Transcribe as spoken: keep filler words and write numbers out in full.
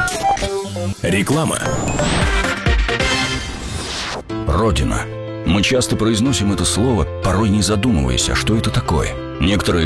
Реклама. Родина. Мы часто произносим это слово, порой не задумываясь, а что это такое. Некоторые